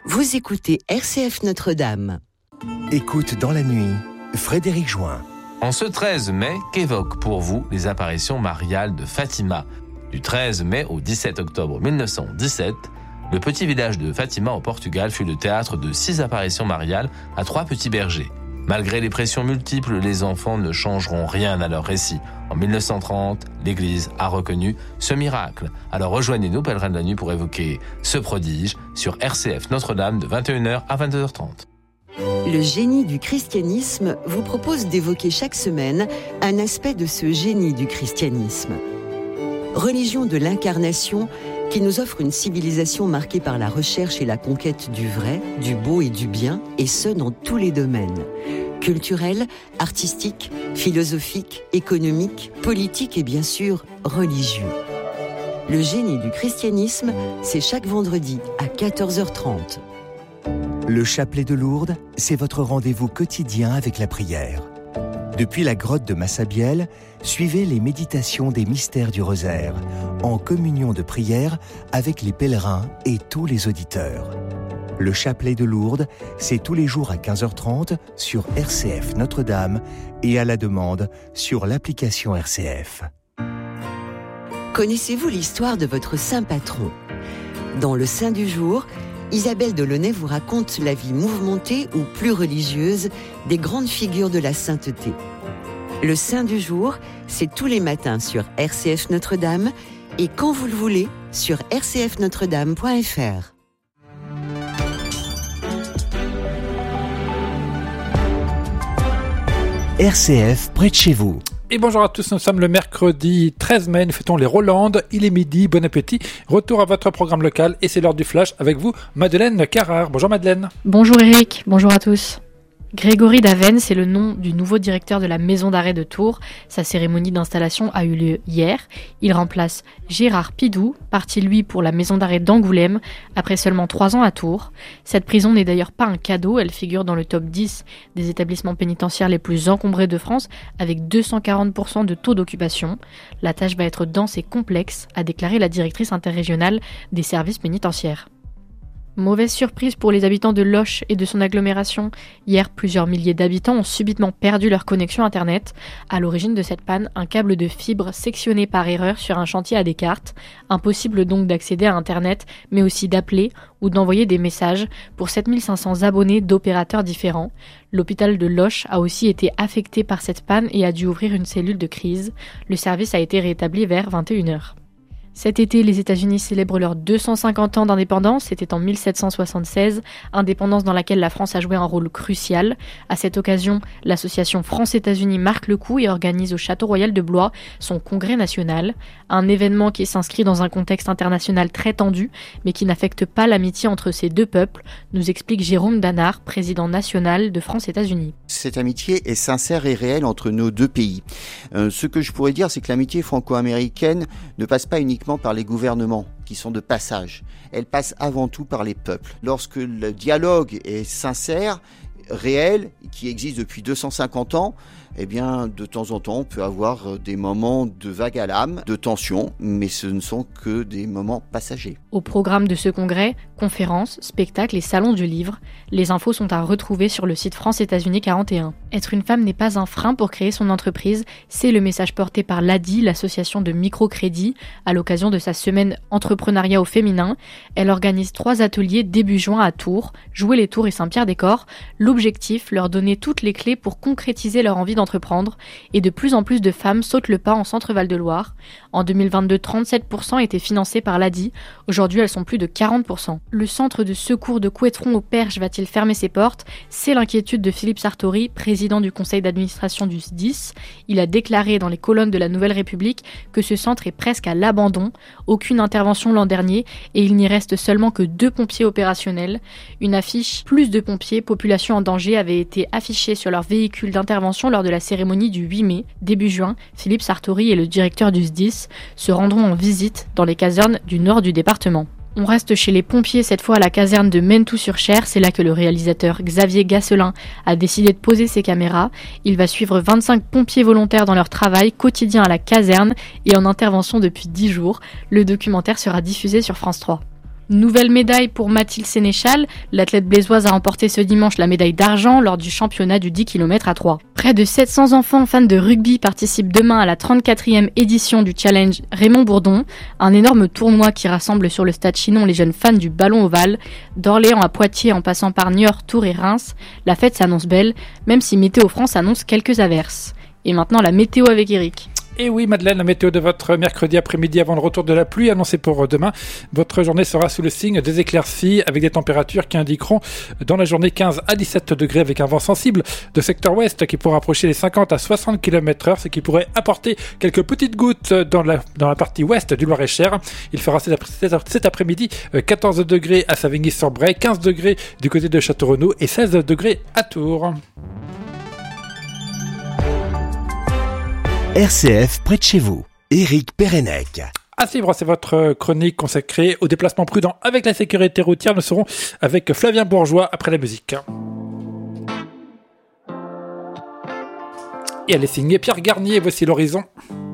Vous écoutez RCF Notre-Dame. Écoute dans la nuit, Frédéric Join. En ce 13 mai, qu'évoquent pour vous les apparitions mariales de Fatima ? Du 13 mai au 17 octobre 1917, le petit village de Fatima au Portugal fut le théâtre de 6 apparitions mariales à 3 petits bergers. Malgré les pressions multiples, les enfants ne changeront rien à leur récit. En 1930, l'Église a reconnu ce miracle. Alors rejoignez-nous, pèlerins de la nuit, pour évoquer ce prodige sur RCF Notre-Dame de 21h à 22h30. Le génie du christianisme vous propose d'évoquer chaque semaine un aspect de ce génie du christianisme. Religion de l'incarnation qui nous offre une civilisation marquée par la recherche et la conquête du vrai, du beau et du bien, et ce dans tous les domaines. Culturel, artistique, philosophique, économique, politique et bien sûr religieux. Le génie du christianisme, c'est chaque vendredi à 14h30. Le chapelet de Lourdes, c'est votre rendez-vous quotidien avec la prière. Depuis la grotte de Massabielle, suivez les méditations des mystères du rosaire, en communion de prière avec les pèlerins et tous les auditeurs. Le chapelet de Lourdes, c'est tous les jours à 15h30 sur RCF Notre-Dame et à la demande sur l'application RCF. Connaissez-vous l'histoire de votre saint patron ? Dans le Saint du jour, Isabelle Delaunay vous raconte la vie mouvementée ou plus religieuse des grandes figures de la sainteté. Le Saint du jour, c'est tous les matins sur RCF Notre-Dame et quand vous le voulez sur rcfnotredame.fr. RCF près de chez vous. Et bonjour à tous, nous sommes le mercredi 13 mai, nous fêtons les Rolandes, il est midi, bon appétit, retour à votre programme local et c'est l'heure du flash avec vous, Madeleine Carrard. Bonjour Madeleine. Bonjour Eric, bonjour à tous. Grégory Daven, c'est le nom du nouveau directeur de la maison d'arrêt de Tours. Sa cérémonie d'installation a eu lieu hier. Il remplace Gérard Pidou, parti lui pour la maison d'arrêt d'Angoulême, après seulement 3 ans à Tours. Cette prison n'est d'ailleurs pas un cadeau, elle figure dans le top 10 des établissements pénitentiaires les plus encombrés de France, avec 240% de taux d'occupation. La tâche va être dense et complexe, a déclaré la directrice interrégionale des services pénitentiaires. Mauvaise surprise pour les habitants de Loches et de son agglomération. Hier, plusieurs milliers d'habitants ont subitement perdu leur connexion Internet. À l'origine de cette panne, un câble de fibre sectionné par erreur sur un chantier à Descartes. Impossible donc d'accéder à Internet, mais aussi d'appeler ou d'envoyer des messages pour 7500 abonnés d'opérateurs différents. L'hôpital de Loches a aussi été affecté par cette panne et a dû ouvrir une cellule de crise. Le service a été rétabli vers 21h. Cet été, les États-Unis célèbrent leurs 250 ans d'indépendance, c'était en 1776, indépendance dans laquelle la France a joué un rôle crucial. À cette occasion, l'association France-États-Unis marque le coup et organise au Château Royal de Blois son congrès national, un événement qui s'inscrit dans un contexte international très tendu, mais qui n'affecte pas l'amitié entre ces deux peuples, nous explique Jérôme Danard, président national de France-États-Unis. Cette amitié est sincère et réelle entre nos deux pays. Ce que je pourrais dire, c'est que l'amitié franco-américaine ne passe pas uniquement par les gouvernements qui sont de passage. Elle passe avant tout par les peuples. Lorsque le dialogue est sincère, réel, qui existe depuis 250 ans, eh bien, de temps en temps, on peut avoir des moments de vague à l'âme, de tension, mais ce ne sont que des moments passagers. Au programme de ce congrès, conférences, spectacles et salons du livre, les infos sont à retrouver sur le site France-États-Unis 41. Être une femme n'est pas un frein pour créer son entreprise, c'est le message porté par l'ADI, l'association de microcrédit, à l'occasion de sa semaine entrepreneuriat au féminin. Elle organise 3 ateliers début juin à Tours, Jouer-les-Tours et Saint-Pierre-des-Corps. L'objectif, leur donner toutes les clés pour concrétiser leur envie d'entreprendre, et de plus en plus de femmes sautent le pas en Centre-Val de Loire. En 2022, 37% étaient financés par l'ADI, aujourd'hui elles sont plus de 40%. Le centre de secours de Couëtron au Perche va-t-il fermer ses portes ? C'est l'inquiétude de Philippe Sartori, président du conseil d'administration du SDIS. Il a déclaré dans les colonnes de la Nouvelle République que ce centre est presque à l'abandon, aucune intervention l'an dernier, et il n'y reste seulement que 2 pompiers opérationnels. Une affiche « Plus de pompiers, population en danger » avait été affichée sur leur véhicule d'intervention lors de la cérémonie du 8 mai. Début juin, Philippe Sartori et le directeur du SDIS se rendront en visite dans les casernes du nord du département. On reste chez les pompiers, cette fois à la caserne de Mentou-sur-Cher. C'est là que le réalisateur Xavier Gasselin a décidé de poser ses caméras. Il va suivre 25 pompiers volontaires dans leur travail quotidien à la caserne et en intervention depuis 10 jours. Le documentaire sera diffusé sur France 3. Nouvelle médaille pour Mathilde Sénéchal. L'athlète blésoise a remporté ce dimanche la médaille d'argent lors du championnat du 10 km à 3. Près de 700 enfants fans de rugby participent demain à la 34e édition du challenge Raymond Bourdon, un énorme tournoi qui rassemble sur le stade Chinon les jeunes fans du ballon ovale. D'Orléans à Poitiers en passant par Niort, Tours et Reims, la fête s'annonce belle, même si Météo France annonce quelques averses. Et maintenant la météo avec Eric. Et oui, Madeleine, la météo de votre mercredi après-midi avant le retour de la pluie annoncée pour demain. Votre journée sera sous le signe des éclaircies avec des températures qui indiqueront dans la journée 15 à 17 degrés avec un vent sensible de secteur ouest qui pourra approcher les 50 à 60 km/h, ce qui pourrait apporter quelques petites gouttes dans la partie ouest du Loir-et-Cher. Il fera cet après-midi 14 degrés à Savigny-sur-Bray, 15 degrés du côté de Château-Renaud et 16 degrés à Tours. RCF près de chez vous. Éric Pérenec. À suivre, c'est votre chronique consacrée au déplacement prudent avec la sécurité routière. Nous serons avec Flavien Bourgeois après la musique. Et elle est signée Pierre Garnier. Voici l'horizon.